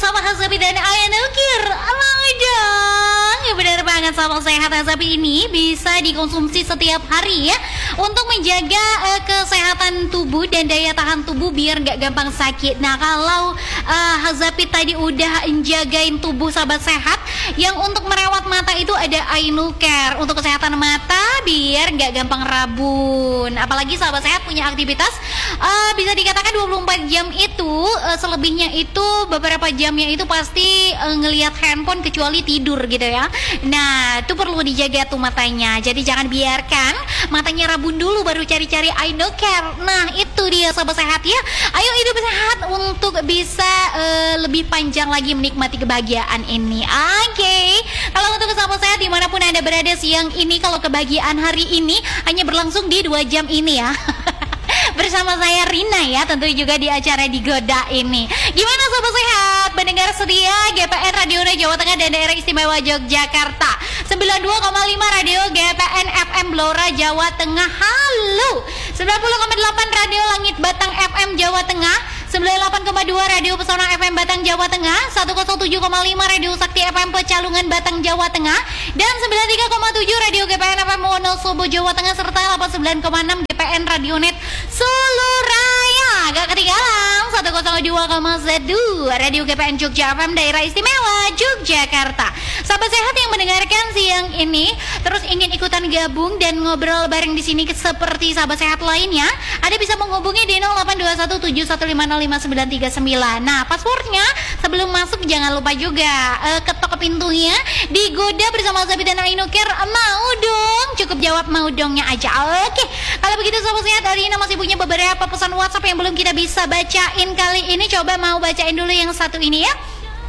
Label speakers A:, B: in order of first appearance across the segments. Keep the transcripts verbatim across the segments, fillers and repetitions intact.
A: bersama Hazapi dan Ainukir. Mau dong. Ya benar banget, sahabat sehat. Hazapi ini bisa dikonsumsi setiap hari ya, untuk menjaga uh, kesehatan tubuh dan daya tahan tubuh biar nggak gampang sakit. Nah kalau uh, Hazapi tadi udah menjagain tubuh sahabat sehat, yang untuk merawat mata itu ada Ainukir untuk kesehatan mata biar nggak gampang rabun. Apalagi sahabat sehat punya aktivitas uh, bisa dikatakan dua puluh empat jam itu, uh, selebihnya itu beberapa jamnya itu pasti uh, ngelihat handphone kecuali tidur gitu ya. Nah itu perlu dijaga tuh matanya, jadi jangan biarkan matanya rabun dulu baru cari-cari Ainukir. Nah itu dia sahabat sehat ya, ayo hidup sehat untuk bisa uh, lebih panjang lagi menikmati kebahagiaan ini. Oke okay. Kalau untuk sahabat sehat dimanapun anda berada siang ini, kalau kebahagiaan hari ini hanya berlangsung di dua jam ini ya. Bersama saya Rina ya, tentu juga di acara Digoda ini. Gimana sahabat sehat, pendengar setia G P N Radio Jawa Tengah dan Daerah Istimewa Yogyakarta, sembilan puluh dua koma lima Radio G P N F M Blora Jawa Tengah. Halo, sembilan puluh koma delapan Radio Langit Batang F M Jawa Tengah, sembilan puluh delapan koma dua Radio Pesona F M Batang Jawa Tengah, seratus tujuh koma lima Radio Sakti F M Pecalungan Batang Jawa Tengah, dan sembilan puluh tiga koma tujuh Radio G P N F M Wonosobo Jawa Tengah, serta delapan puluh sembilan koma enam G P N Radionet Solo Raya. Gak ketinggalan seratus dua koma satu Radio G P N Jogja F M Daerah Istimewa Yogyakarta. Sahabat sehat yang mendengarkan siang ini terus ingin ikutan gabung dan ngobrol bareng di sini seperti sahabat sehat lainnya, Anda bisa menghubungi di nol delapan dua satu tujuh satu lima nol lima sembilan tiga sembilan. Nah passwordnya sebelum masuk jangan lupa juga uh, ketok pintunya, digoda bersama Hazapi dan Ainukir. Mau dong, cukup jawab mau dongnya aja. Oke, kalau begitu sahabat sehat, hari ini masih punya beberapa pesan WhatsApp yang belum kita bisa bacain kali ini. Coba mau bacain dulu yang satu ini ya,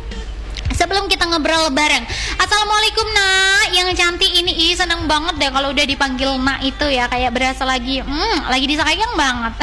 A: sebelum kita ngobrol bareng. Assalamualaikum nak, yang cantik ini. Ih seneng banget deh kalau udah dipanggil nak itu ya, kayak berasa lagi hmm, lagi disayang banget.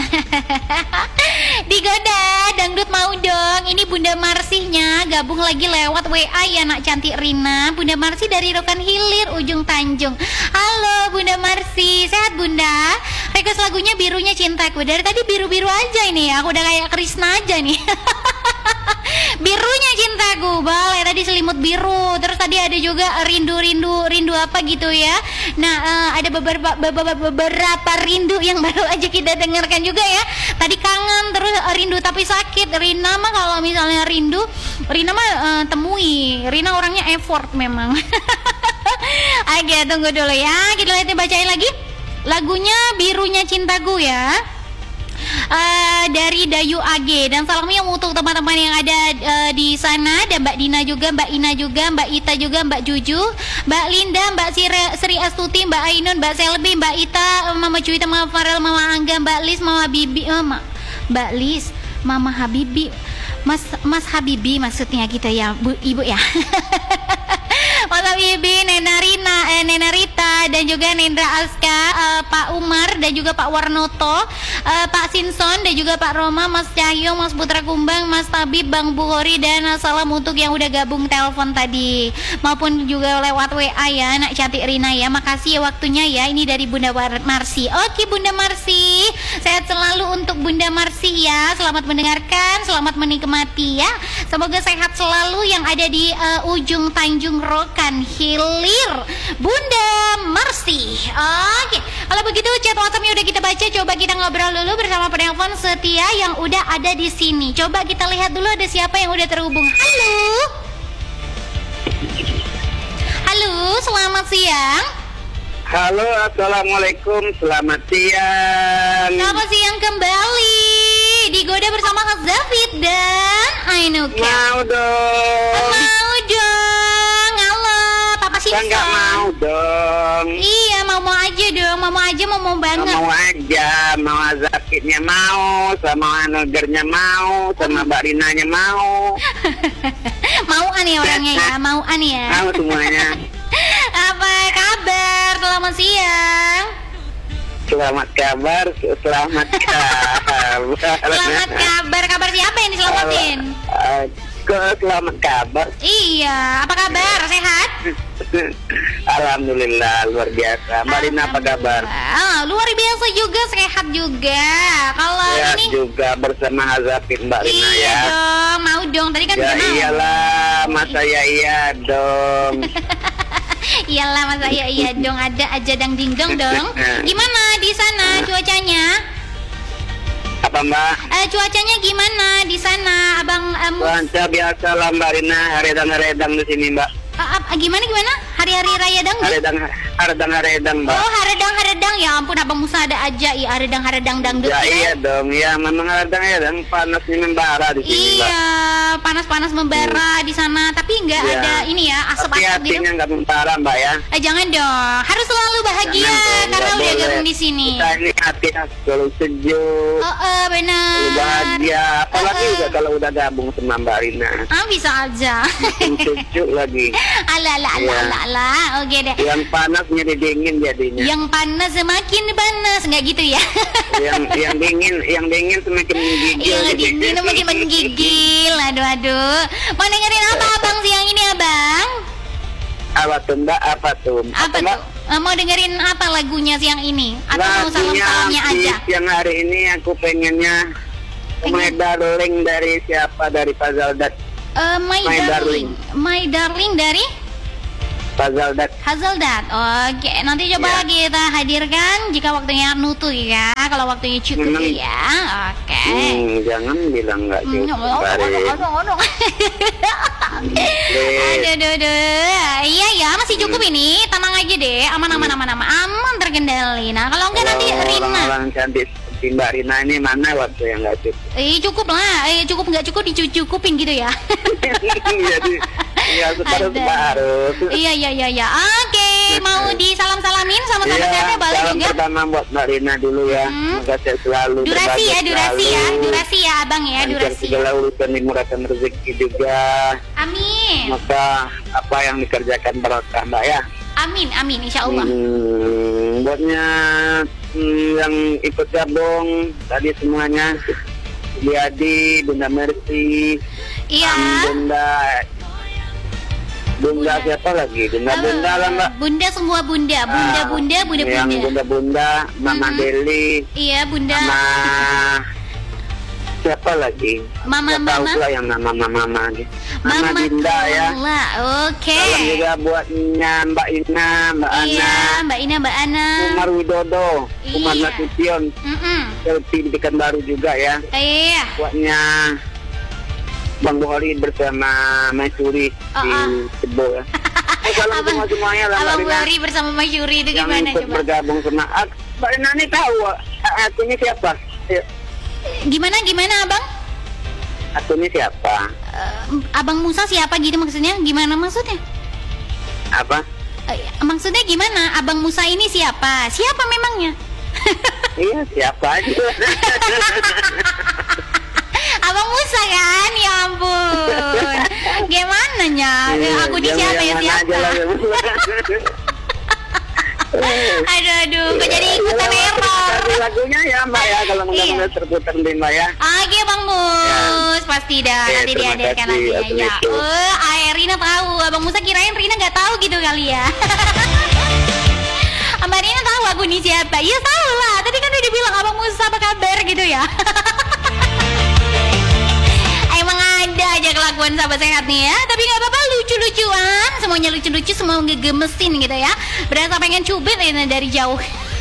A: Digoda dangdut mau dong. Ini Bunda Marsihnya gabung lagi lewat W A ya nak cantik Rina. Bunda Marsih dari Rokan Hilir Ujung Tanjung. Halo Bunda Marsih, sehat Bunda? Request lagunya Birunya Cintaku. Dari tadi biru-biru aja ini ya, aku udah kayak Krisna aja nih. Birunya Cintaku, boleh tadi selimut biru. Terus tadi ada juga rindu-rindu rindu apa gitu ya. Nah uh, ada beberapa, beberapa beberapa rindu yang baru aja kita dengarkan juga ya. Tadi kangen, terus uh, rindu tapi sakit. Rina mah kalau misalnya rindu, Rina mah uh, temui. Rina orangnya effort memang. Oke tunggu dulu ya, kita lihat bacain lagi lagunya Birunya Cintaku ya. Uh, dari Dayu A G, dan salamnya untuk teman-teman yang ada uh, di sana, ada Mbak Dina juga, Mbak Ina juga, Mbak Ita juga, Mbak Juju, Mbak Linda, Mbak Sri, Sri Astuti, Mbak Ainun, Mbak Selby, Mbak Ita, Mama Cuita, Mama Farel, Mama Angga, Mbak Lis, Mama Bibi, uh, Ma, Mbak Lis, Mama Habibi, Mas Mas Habibi maksudnya gitu ya, Bu, Ibu ya. Mas Habibi, Nena Rina, eh, Nena Rita, dan juga Nendra Aska, uh, Pak Umar, dan juga Pak Warnoto, uh, Pak Sinson, dan juga Pak Roma, Mas Cahyo, Mas Putra Kumbang, Mas Tabib, Bang Bukhori, dan uh, salam untuk yang udah gabung telepon tadi maupun juga lewat W A ya, nak cantik Rina ya. Makasih ya waktunya ya. Ini dari Bunda Marsi. Oke Bunda Marsi, sehat selalu untuk Bunda Marsi ya. Selamat mendengarkan, selamat menikmati ya. Semoga sehat selalu yang ada di uh, Ujung Tanjung Rokan Hilir, Bunda Marsi. Oke, kalau begitu chat WhatsApp-nya udah kita baca, coba kita ngobrol dulu bersama penelpon setia yang udah ada di sini. Coba kita lihat dulu ada siapa yang udah terhubung. Halo. Halo, selamat siang.
B: Halo, assalamualaikum, selamat siang.
A: Selamat siang kembali. Digoda bersama Hazapi dan Ainukir.
B: Mau dong.
A: Mau dong. Halo, Papa Simpson.
B: Enggak mau dong.
A: Iya, mau-mau aja dong. Mau-mau aja, mau-mau banget.
B: Mau aja, mau Hazapitnya mau, sama Ainukirnya mau, sama Mbak Rinanya mau.
A: Mauan ya orangnya ya, mauan ya.
B: Mau semuanya.
A: Apa kabar? Selamat siang.
B: Selamat kabar, selamat kabar.
A: Selamat kabar, kabar siapa yang diselamatin?
B: Uh, uh, selamat kabar.
A: Iya, apa kabar? Sehat?
B: Alhamdulillah, luar biasa. Mbak Rina apa kabar?
A: Ah, luar biasa juga, sehat juga. Kalau
B: Sehat
A: ini
B: juga bersama Hazapit Mbak Rina
A: iya
B: ya.
A: dong, mau dong dong. Tadi kan
B: Ya
A: udah mau.
B: iyalah, masa ya iya dong.
A: Iyalah masa iya iya dong, ada aja dang ding dong dong. Gimana di sana cuacanya?
B: Apa Mbak?
A: Eh, cuacanya gimana di sana, Abang? Um,
B: Cuaca biasa lah Mbak Rina, haredang-haredang di sini Mbak.
A: uh, uh, gimana gimana? Hari-hari raya dangdut?
B: Haredang, haredang-haredang Mbak.
A: Oh, haredang-haredang, ya ampun Abang Musa ada aja ya haredang-haredang dangdut
B: Ya
A: ya.
B: iya dong, ya memang haredang-haredang panasnya membara di sini Mbak.
A: Iya, panas-panas membara di sana, tapi nggak
B: Iya.
A: ada ini ya,
B: Tapi
A: asap-asap gitu.
B: hatinya nggak membara Mbak ya.
A: Eh, jangan dong, harus selalu bahagia
B: Jangan dong,
A: karena
B: nggak
A: udah
B: boleh.
A: gabung di sini.
B: Kita ini hati selalu sejuk,
A: Oh, oh
B: selalu
A: benar.
B: bahagia. Apalagi
A: Eh, eh.
B: juga kalau udah gabung sama Mbak Rina.
A: Ah, bisa aja.
B: Makin sejuk lagi.
A: ala ala ala
B: Iya.
A: ala ala. Oke deh.
B: Yang panas jadi dingin jadinya.
A: Yang panas semakin panas, nggak gitu ya?
B: yang yang dingin yang dingin semakin menggigil.
A: Yang dingin semakin menggigil. Aduh aduh. Mau dengerin apa abang siang ini abang?
B: Apa tuh Mbak? Apa tuh?
A: Apa
B: Mbak?
A: tuh? Eh, Mau dengerin apa lagunya siang ini? Atau mau
B: Lagunya
A: salam-salamnya aja?
B: Yang hari ini aku pengennya My Darling dari siapa? Dari Fazaldat.
A: Eh, my,
B: My
A: darling. My darling dari
B: Fazaldat.
A: Hazeldat. Oke, nanti coba
B: Ya.
A: kita hadirkan jika waktunya nutu ya. Kalau waktunya cukup
B: Hmm.
A: ya. Oke.
B: Hmm, jangan bilang nggak
A: Hmm,
B: cukup.
A: odong,
B: Bari.
A: odong, odong, odong.
B: Please.
A: Aduh, aduh, aduh. Iya ya, masih cukup ini. Tenang aja deh. Aman, aman, aman, aman, aman terkendali. Nah, kalau enggak nanti
B: Kalau
A: Rina.
B: orang-orang cantik seperti Mbak Rina ini mana waktu yang nggak cukup?
A: Eh, cukup lah. Eh, cukup nggak cukup dicukupin gitu ya.
B: Jadi ya harus
A: Ada.
B: harus.
A: Iya, iya, iya, iya. Oke, mau disalam-salamin sama
B: Iya,
A: sahabat-sahabatnya balik
B: salam
A: juga.
B: pertama buat Mbak Rina dulu ya.
A: Hmm.
B: Semoga sehat selalu.
A: Durasi
B: berbahagia
A: ya, durasi ya,
B: selalu.
A: durasi ya, Abang ya,
B: Lancar
A: durasi.
B: segala urusan dimurahkan rezeki juga.
A: Amin.
B: Maka apa yang dikerjakan berkah Mbak ya.
A: Amin, amin, insya Allah.
B: Hmm, buatnya hmm, yang ikut gabung tadi semuanya, Liadi, Bunda Mercy,
A: Iya.
B: Am, Bunda, Bunda siapa lagi? Bunda
A: Eh,
B: Bunda lah Mbak.
A: Bunda semua bunda, bunda,
B: Ah,
A: bunda, bunda,
B: Yang
A: bunda.
B: Bunda Bunda, Mama
A: Mhm.
B: Deli,
A: Iya, bunda.
B: sama siapa lagi?
A: Mama,
B: Nggak tahu
A: mama.
B: pula yang nama mama mama Mama
A: Mama
B: Dinda ya.
A: Lola. Oke.
B: Salam juga buatnya Mbak Ina, Mbak
A: Iya,
B: Ana,
A: Mbak Ina, Mbak Ana.
B: Umar Widodo, Umar
A: Iya.
B: Nasution,
A: Mm-mm.
B: Selfie di Pekanbaru juga ya.
A: Iya.
B: Buatnya Bang Buhari bersama Maisuri
A: Oh,
B: di
A: oh.
B: Sebo ya. Eh, salam
A: Abang-
B: semua semuanya lah Mbak
A: Abang
B: Rina.
A: Buhari bersama Mas Yuri itu
B: Yang
A: gimana
B: ikut
A: coba?
B: bergabung sama ah, Mbak Rina ini tahu ah, akunnya siapa? Ya,
A: Gimana, gimana Abang?
B: akunnya siapa?
A: Eh, Abang Musa siapa gitu maksudnya? Gimana maksudnya?
B: Apa?
A: Eh, maksudnya gimana? Abang Musa ini siapa? Siapa memangnya?
B: Iya siapa aja.
A: Abang Musa kan? Ya ampun. Gimana nya?
B: Iya,
A: Aku di
B: yang-
A: siapa ya
B: yang mana
A: siapa?
B: aja lah.
A: Aduh aduh, kok jadi ikutan
B: Iya,
A: error.
B: kasih lagunya ya Mbak ya kalau
A: Iya.
B: mudah-mudahan terputar di Mbak ya.
A: Oke Bang Mus, pasti dah
B: Oke,
A: nanti
B: terima
A: dihadirkan
B: kasih
A: nanti
B: atas
A: ya.
B: itu.
A: Oh, ah, Rina tahu. Abang Musa kirain Rina nggak tahu gitu kali ya. Mbak Rina tahu aku ini siapa? Iya tahu lah. Tadi kan udah bilang Abang Musa apa kabar gitu ya. Emang ada aja kelakuan sahabat sehat nih ya. Tapi nggak apa-apa, lucu-lucuan. Semuanya lucu-lucu, semua ngegemesin gitu ya. Berasa pengen cubit ini dari jauh.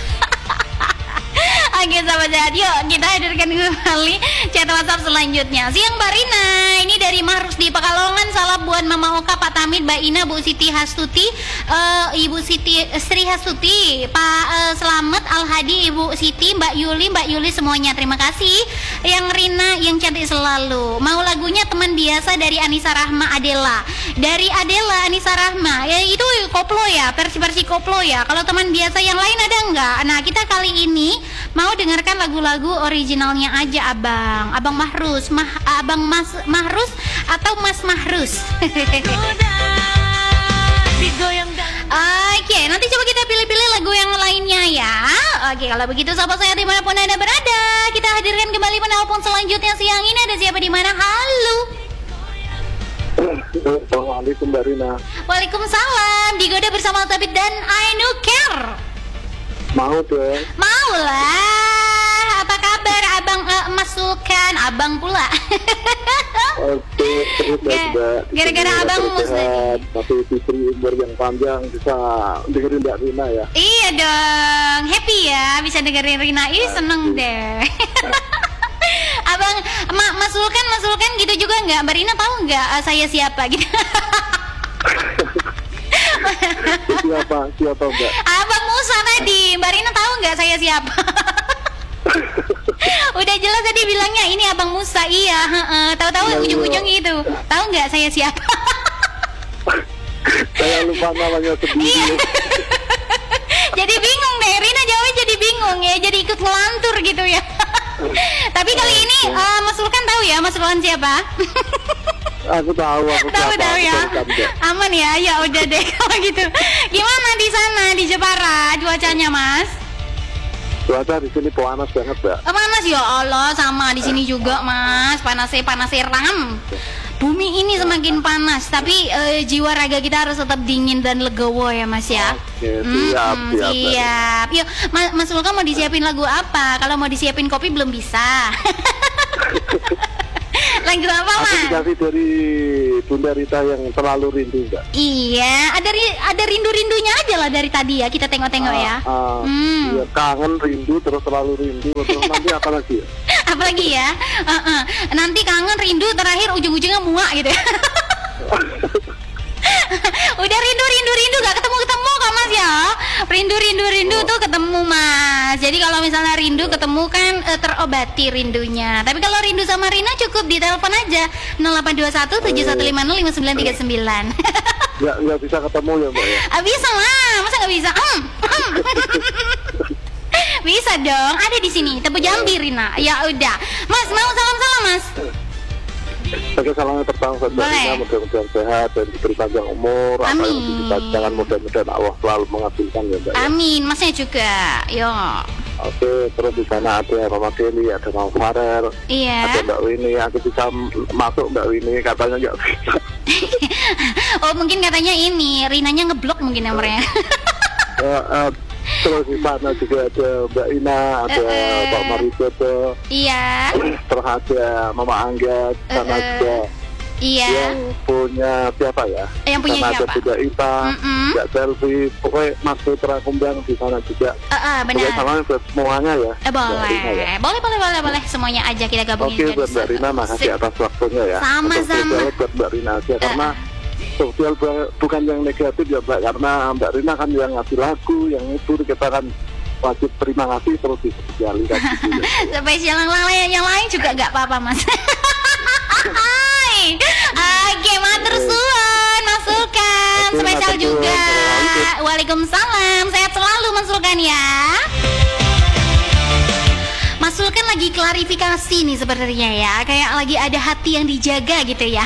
A: Oke sahabat sehat, yuk kita hadirkan kembali chat WhatsApp selanjutnya. Siang Mbak Rina, ini dari Mahrus di Pekalongan. Salam buat Mama Oka, Pak Tamid, Mbak Ina, Bu Siti Hastuti, eh, Ibu Siti Sri Hastuti, Pak eh, Slamet Al Hadi, Ibu Siti, Mbak Yuli, Mbak Yuli semuanya. Terima kasih. Yang Rina yang cantik selalu. Mau lagunya teman biasa dari Anissa Rahma Adela. Dari Adela Anissa Rahma. Ya itu koplo ya, versi-versi koplo ya. Kalau teman biasa yang lain ada nggak? Nah kita kali ini mau dengarkan lagu-lagu originalnya aja Abang Abang Mahrus Mah, Abang Mas Mahrus atau Mas Mahrus. Oke, nanti coba kita pilih-pilih lagu yang lainnya ya. Oke, kalau begitu sahabat saya dimanapun Anda berada, kita hadirkan kembali penelpon selanjutnya siang ini. Ada siapa di mana? Halo.
B: Assalamualaikum Mbak Rina.
A: Waalaikumsalam. Digoda bersama Tabit dan Ainuker.
B: Mau tuh.
A: Mau lah. Apa kabar Abang eh, Mas Sulkan? Abang pula.
C: Oke, terus ya
A: Ga-
C: juga
A: gara-gara
C: di sini
A: Abang
C: rasa
A: Mus tadi.
C: sehat, masih diberi umur yang panjang, bisa dengerin Mbak Rina ya.
A: Iya dong, happy ya bisa dengerin Rina. Ih seneng deh. Abang, Ma, Mas Sulkan, Mas Sulkan gitu juga nggak? Mbak Rina tahu nggak uh, saya siapa gitu?
C: Siapa, siapa Mbak?
A: Abang Musa tadi, Mbak Rina tahu nggak saya siapa? Udah jelas tadi bilangnya ini Abang Musa, iya. heeh. Tahu-tahu
C: Iya, iya.
A: ujung-ujung itu. Tahu nggak saya siapa?
C: Saya lupa namanya
A: Iya.
C: sendiri.
A: Jadi bingung deh, Rina jawabnya jadi bingung ya, jadi ikut ngelantur gitu ya. Tapi kali ini uh, Mas Sulkan tahu ya Mas Sulkan siapa?
C: Aku tahu, aku
A: Tahu
C: siapa,
A: tahu
C: aku
A: ya.
C: tahu, Mbak.
A: Aman ya, ya udah deh kalau gitu. Gimana di sana di Jepara cuacanya Mas?
C: Cuaca di sini panas banget Mbak.
A: Oh, panas ya Allah, sama di sini juga Mas, panasnya panasnya ram. Bumi ini semakin panas, tapi eh, jiwa raga kita harus tetap dingin dan legowo ya Mas ya.
C: Oke,
A: Hmm,
C: siap, siap, Mbak.
A: siap. Yuk, Ma- Mas Sulka mau disiapin lagu apa? Kalau mau disiapin kopi belum bisa. Lagu apa
C: Aku
A: Mas?
C: dikasih dari Bunda Rita yang terlalu rindu Mbak.
A: Iya, ada ri- ada rindu-rindunya aja lah dari tadi ya, kita tengok-tengok ya.
C: Ah, ah,
A: Hmm.
C: iya, kangen, rindu, terus terlalu rindu. Terus nanti apa lagi ya?
A: Apalagi ya, uh-uh. nanti kangen, rindu, terakhir ujung-ujungnya muak gitu ya. Udah rindu rindu rindu gak ketemu ketemu kan Mas ya. Rindu rindu rindu
C: Oh.
A: tuh ketemu Mas. Jadi kalau misalnya rindu ketemu kan eh, terobati rindunya. Tapi kalau rindu sama Rina cukup ditelepon aja nol delapan dua satu tujuh satu lima nol lima sembilan tiga sembilan.
C: Nggak, nggak bisa ketemu ya Mbak ya?
A: Ah, bisa lah, masa nggak bisa? Hmm, hmm. Bisa dong, ada di sini. Tebu Jambi Rina. Ya udah, Mas mau salam-salam Mas.
C: Oke, salamnya pertama buat Mbak
A: Boleh.
C: Rina, mudah-mudahan sehat dan diberi panjang umur. Apa yang
A: Amin.
C: dicita-citakan mudah-mudahan Allah selalu mengabulkan ya Mbak ya.
A: Amin, Masnya juga. Yo.
C: Oke, terus di sana ada Mama Kelly, ada Mama Farel, ada
A: Iya.
C: Mbak Winnie. Aku bisa m- masuk Mbak Winnie, katanya nggak bisa.
A: Oh mungkin katanya ini Rinanya ngeblok mungkin ya mereka.
C: Eh, eh, terus di sana juga ada Mbak Ina, ada
A: Eh, eh.
C: Pak Marijoto,
A: Iya.
C: terus ada Mama Angga, di sana
A: Eh, eh.
C: juga
A: Iya.
C: yang punya siapa ya?
A: Yang punya
C: Di sana
A: siapa?
C: ada Bunda Ita,
A: Mm-mm.
C: Mbak Selfie, pokoknya Mas Putra Kumbang di sana juga.
A: Eh, eh,
C: Pokoknya
A: benar.
C: salamnya buat semuanya ya.
A: Eh,
C: Mbak Rina ya.
A: boleh. Boleh boleh boleh boleh semuanya aja kita gabungin
C: Oke,
A: jadi
C: buat Mbak
A: satu.
C: Rina makasih
A: Sip.
C: atas waktunya ya.
A: Sama-sama.
C: Spesial buat Mbak Rina aja karena sosial bu- bukan yang negatif ya Mbak, karena Mbak Rina kan yang ngasih lagu, yang itu kita kan wajib terima kasih terus disosialisasi gitu.
A: Spesial yang lain yang lain juga nggak apa-apa Mas. Hai. Oke, matur suwun Mas Sulkan.
C: Oke,
A: Spesial
C: matur suwun.
A: juga.
C: Assalamualaikum.
A: Waalaikumsalam. Sehat selalu Mas Sulkan ya. Mas Sulkan lagi klarifikasi nih sebenarnya ya, kayak lagi ada hati yang dijaga gitu ya.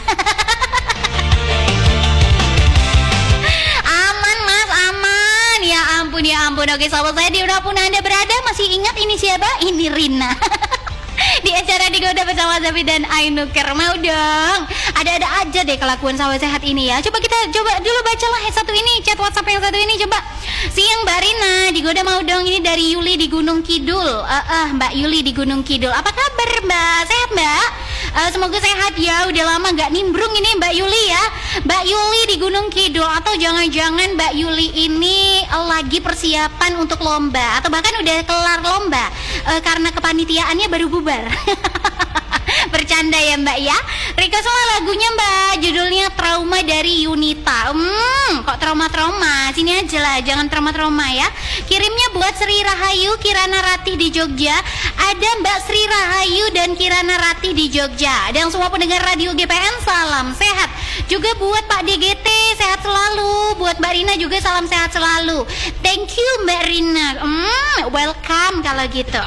A: Aman Mas, aman. Ya ampun, ya ampun. Oke sahabat saya dimanapun Anda berada, masih ingat ini siapa? Ini Rina. Di acara Digoda bersama Zafi dan Ainuker. Mau dong, ada-ada aja deh kelakuan sahabat sehat ini ya. Coba kita coba dulu bacalah yang satu ini, chat WhatsApp yang satu ini. Coba siang Mbak Rina, Digoda mau dong. Ini dari Yuli di Gunung Kidul. Eh eh, Mbak Yuli di Gunung Kidul. Apa kabar Mbak? Sehat Mbak? Eh, semoga sehat ya. Udah lama nggak nimbrung ini Mbak Yuli ya. Mbak Yuli di Gunung Kidul, atau jangan-jangan Mbak Yuli ini eh, lagi persiapan untuk lomba, atau bahkan udah kelar lomba eh, karena kepanitiaannya baru bubar. Bercanda ya Mbak ya. Request lah lagunya Mbak, judulnya Trauma dari Yunita. Hmm, kok trauma-trauma? Sini aja lah, jangan trauma-trauma ya. Kirimnya buat Sri Rahayu Kirana Rati di Jogja. Ada Mbak Sri Rahayu dan Kirana Rati di Jogja. Dan semua pendengar radio G P N salam sehat. Juga buat Pak D G T sehat selalu. Buat Mbak Rina juga salam sehat selalu. Thank you Mbak Rina. Hmm, welcome kalau gitu.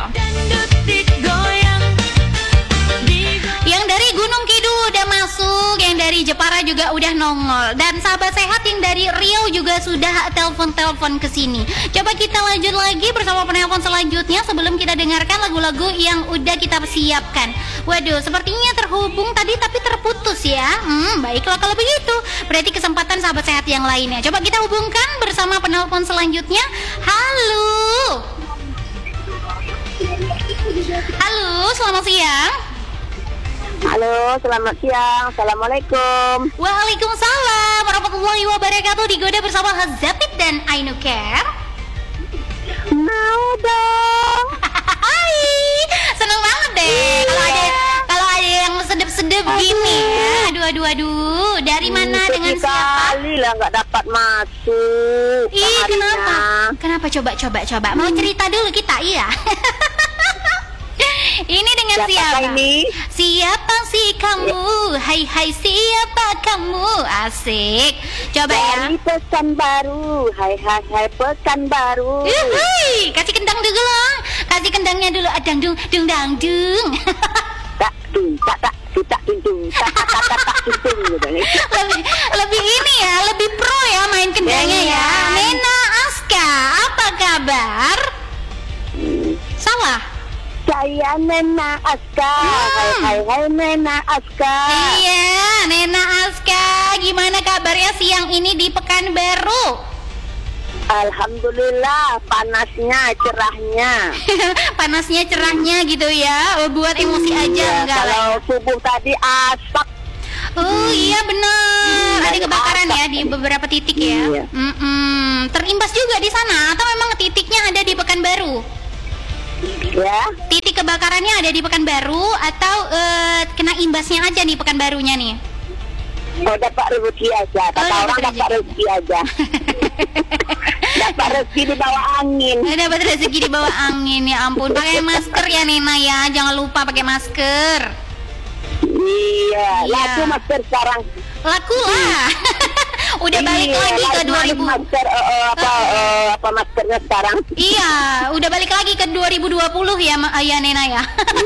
A: Yang dari Gunung Kidul udah masuk, yang dari Jepara juga udah nongol, dan sahabat sehat yang dari Riau juga sudah telepon-telepon ke sini. Coba kita lanjut lagi bersama penelpon selanjutnya sebelum kita dengarkan lagu-lagu yang udah kita siapkan. Waduh, sepertinya terhubung tadi tapi terputus ya. Hmm, baiklah kalau begitu. Berarti kesempatan sahabat sehat yang lainnya. Coba kita hubungkan bersama penelpon selanjutnya. Halo. Halo, selamat siang.
D: Halo, selamat siang. Assalamualaikum.
A: Waalaikumsalam warahmatullahi wabarakatuh. Digoda bersama Hazapit dan Ainuker.
D: Mau dong.
A: Hai, seneng banget deh kalau ada kalau ada yang sedep-sedep gini ya. Aduh aduh aduh. Dari mana dengan siapa?
D: Kali lah nggak dapat masuk.
A: Ih,
D: harinya.
A: kenapa? Kenapa coba coba coba. Mau cerita dulu kita, iya. Ini dengan
D: Siapakah
A: siapa?
D: ini?
A: Siapa sih kamu? Hai hai siapa kamu? Asik. Coba ya.
D: Dari pekan baru. Hai hai hai pekan baru.
A: Yuhui, kasih kendang dulu lah. Kasih kendangnya dulu. Adang dung dung dang dung.
D: Tak tung tak tak tak tung tung tak tak tak tak tak tung tung gitu.
A: lebih lebih ini ya, lebih pro ya main kendangnya ya. Nena Aska, apa kabar? Salah.
D: Saya Nena Aska. Hai hai hai Nena Aska.
A: Iya, Nena Aska. Gimana kabarnya siang ini di Pekanbaru?
D: Alhamdulillah, panasnya, cerahnya.
A: Panasnya, cerahnya gitu ya. Buat emosi aja
D: Iya,
A: enggak lah.
D: kalau subuh tadi asap.
A: Oh iya benar. Ada
D: Banyak
A: kebakaran
D: asap.
A: ya di beberapa titik ya.
D: Iya.
A: Mm-mm. Terimbas juga di sana atau memang titiknya ada di Pekanbaru?
D: Ya,
A: Titik kebakarannya ada di Pekanbaru atau eh, kena imbasnya aja nih Pekanbarunya nih?
D: oh dapat rezeki aja. Kata
A: Oh, dapat
D: orang dapat
A: rezeki.
D: rezeki aja. Dapat rezeki di bawah angin.
A: Eh, dapat rezeki di bawah angin, ya ampun. Pakai masker ya Nena ya, jangan lupa pakai masker.
D: Iya,
A: Iya.
D: laku masker sekarang.
A: Laku lah. Udah balik
D: Iya,
A: lagi ke
D: laku
A: dua ribu.
D: masker eh, eh, apa eh, apa maskernya sekarang?
A: Iya, udah balik lagi ke dua ribu dua puluh ya, Ma- ya Nena ya.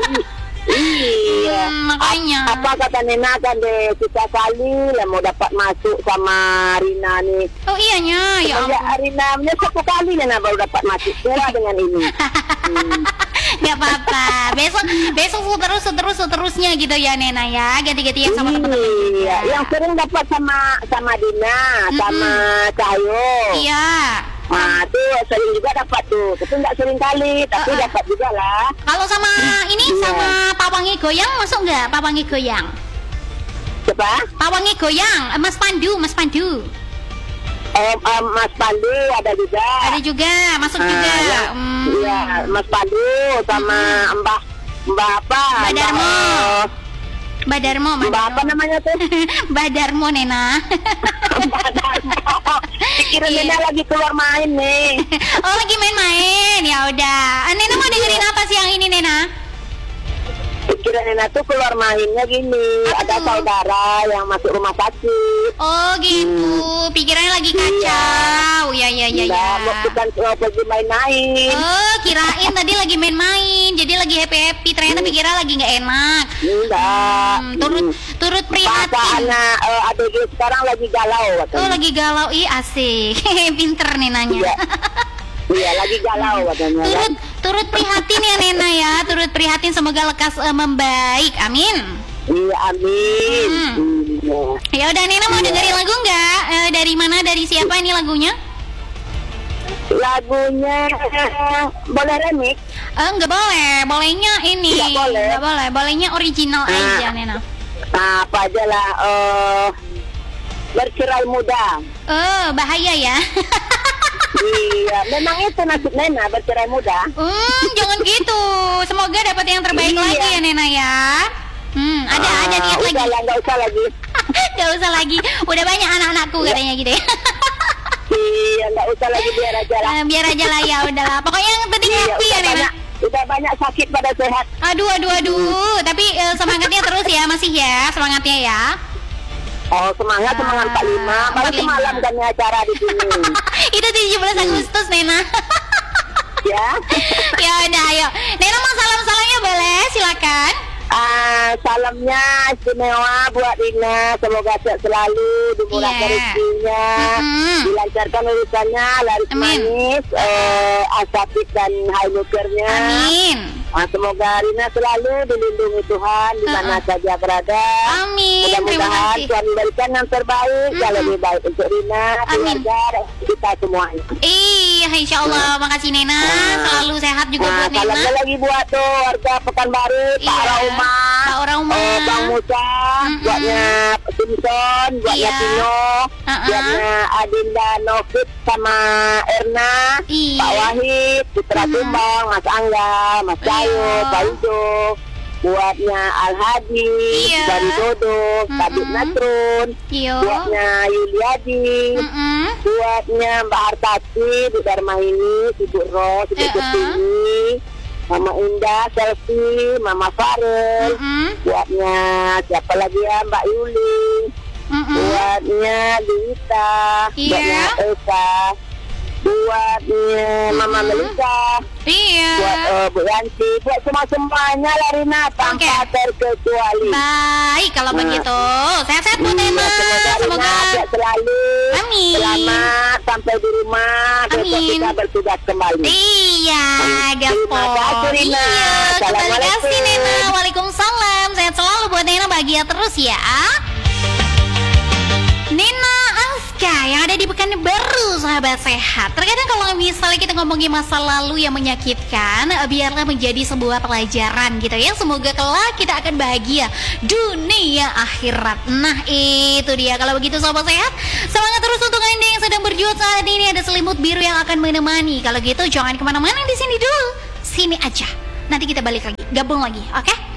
D: Iya.
A: Hmm, makanya.
D: A- Apa kata Nena kan deh kita kali lah mau dapat masuk sama Rina nih.
A: Oh iyanya, ya
D: Ya
A: ampun.
D: Rina punya satu kali Nena baru dapat masuk Nena dengan ini. Hmm.
A: Gak apa-apa. Besok besok seterus seterus seterusnya gitu ya Nena ya. Ganti-gantian sama teman-teman juga.
D: Iya, yang sering dapat sama sama Dina, sama Cahyo.
A: Iya.
D: Nah, tuh sering juga dapat tuh. Tapi nggak sering kali, tapi
A: Uh-uh.
D: dapat juga lah.
A: Kalau sama ini
D: Iya.
A: sama Pawangi Goyang masuk nggak? Pawangi Goyang.
D: Siapa?
A: Pawangi Goyang, Mas Pandu, Mas Pandu.
D: Eh, eh, Mas Pandu ada juga.
A: Ada juga, masuk
D: Ah,
A: juga.
D: ya.
A: Hmm.
D: Iya, Mas Pandu sama Mbah Mbah apa?
A: Mbak Darmo.
D: eh,
A: Mbak Darmo, Mbak
D: Mbah apa
A: Darmo.
D: namanya tuh?
A: Mbak Darmo Nena.
D: Mbah Darmo. Dikira
A: Iya.
D: Nena lagi keluar main nih.
A: Oh lagi main-main, ya udah. Ah, Nena mau dengerin apa sih yang ini Nena?
D: Dikira Nena tuh keluar mainnya gini.
A: Apa
D: Ada
A: tuh?
D: saudara yang masuk rumah sakit.
A: Oh gitu, pikirannya lagi kacau. Ya ya ya ya.
D: Nah, mau bukan mau pergi main-main.
A: Oh kirain tadi lagi main-main, jadi lagi happy happy. Ternyata pikiran lagi nggak enak.
D: Enggak.
A: Hmm, turut turut prihatin.
D: Perasaannya eh, A D G sekarang lagi galau katanya.
A: Oh lagi galau, ih asik. Pinter Nenanya.
D: Iya. Iya, lagi galau katanya.
A: turut
D: Kan?
A: turut prihatin ya Nena ya, turut prihatin semoga lekas eh, membaik. Amin.
D: Iya, amin.
A: Hmm.
D: Iya.
A: Ya udah Nena mau
D: Iya.
A: dengerin lagu nggak? Eh, dari mana? Dari siapa ini lagunya?
D: Lagunya boleh remix?
A: Eh nggak boleh, bolehnya ini.
D: Nggak boleh.
A: Nggak boleh, bolehnya original
D: Ah.
A: aja Nena.
D: Nah, apa aja lah. eh, bercerai muda.
A: Oh bahaya ya.
D: Iya, memang itu nasib Nena bercerai muda.
A: Hmm, jangan gitu. Semoga dapat yang terbaik
D: Iya.
A: lagi ya Nena ya. Hmm, ada ada
D: Ah,
A: niat lagi.
D: udah lah, nggak usah lagi.
A: Gak usah lagi. Udah banyak anak-anakku katanya gitu ya.
D: Iya, nggak usah lagi, biar aja lah.
A: Eh, biar aja lah ya udahlah. Pokoknya yang penting
D: Iya,
A: happy ya
D: udah
A: Nena.
D: banyak, udah banyak sakit pada sehat.
A: Aduh aduh aduh. Tapi eh, semangatnya terus ya masih ya semangatnya ya.
D: Oh, semangat, semangat
A: Ah,
D: empat puluh lima. Baru
A: empat puluh lima.
D: semalam kan acara di sini.
A: Itu tujuh belas Agustus Nena.
D: Ya.
A: Ya udah ayo. Nena mau salam-salamnya boleh? Silakan.
D: Ah, salamnya istimewa buat Rina, semoga sehat selalu, dimurahkan
A: Iya.
D: rezekinya,
A: Mm-mm.
D: dilancarkan urusannya, laris
A: Amin.
D: manis, eh, asapit dan hainukernya.
A: Amin.
D: Ah, semoga Rina selalu dilindungi Tuhan di mana
A: Uh-uh.
D: saja berada.
A: Amin. Terima
D: Mudah-mudahan
A: kasih.
D: Tuhan memberikan yang terbaik, yang
A: Mm-mm.
D: lebih baik untuk Rina,
A: Amin.
D: keluarga, dan kita semuanya.
A: Iya, insya Allah. Makasih Nena. Selalu sehat juga
D: Nah,
A: buat Nena.
D: salamnya lagi buat tuh warga Pekanbaru, Pak
A: Iya.
D: Rauma,
A: Pak Rauma.
D: eh, Bang Musa,
A: Mm-mm.
D: buatnya Simpson, buatnya
A: Iya.
D: Tino,
A: Uh-uh.
D: buatnya Adinda Novit sama Erna,
A: Iya.
D: Pak Wahid, Putra
A: Mm-mm.
D: Tumbang, Mas Angga, Mas Cayo,
A: Iya.
D: Pak Ijo, buatnya Al Hadi,
A: Iya.
D: dari Dodo, Kabit
A: Mm-mm.
D: Natrun,
A: Yo.
D: buatnya Yuliadi,
A: Mm-mm.
D: buatnya Mbak Artati di Dharma ini, Ibu Ros, Ibu
A: Uh-uh.
D: Ketini, Mama Indah, Selfie, Mama Farel,
A: Mm-mm.
D: buatnya siapa lagi ya, Mbak Yuli,
A: Mm-mm.
D: buatnya Dita,
A: Iya.
D: buatnya Esa, buatnya Mama Melisa,
A: Iya.
D: buat eh, Bu Yanti, buat semua-semuanya lah Rina, tanpa
A: Oke.
D: terkecuali.
A: Baik, kalau
D: Nah.
A: begitu. Sehat-sehat buat
D: Iya,
A: Nena.
D: semoga
A: Semoga.
D: Rina sehat selalu.
A: Amin.
D: Selamat sampai di rumah. Besok
A: Amin.
D: kita bertugas kembali.
A: Iya, gaspol.
D: Terima kasih, Rina.
A: Iya, kembali
D: Assalamualaikum.
A: kasih Nena. Waalaikumsalam. Sehat selalu buat Nena, bahagia terus ya. Nena Aska yang ada di Pekanbaru, sahabat sehat. Terkadang kalau misalnya kita ngomongin masa lalu yang menyakitkan, eh, biarlah menjadi sebuah pelajaran gitu ya. Semoga kelak kita akan bahagia dunia akhirat. Nah itu dia. Kalau begitu sahabat sehat, semangat terus untuk Anda yang sedang berjuang saat ini. Ada selimut biru yang akan menemani. Kalau gitu jangan kemana-mana, di sini dulu. Sini aja. Nanti kita balik lagi, gabung lagi, oke?